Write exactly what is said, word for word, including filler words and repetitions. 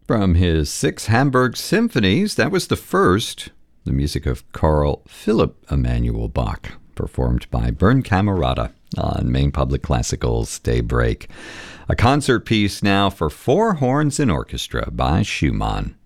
From his six Hamburg symphonies, that was the first, the music of Carl Philipp Emanuel Bach, performed by Bernd Camerata on Maine Public Classical's Daybreak. A concert piece now for four horns and orchestra by Schumann.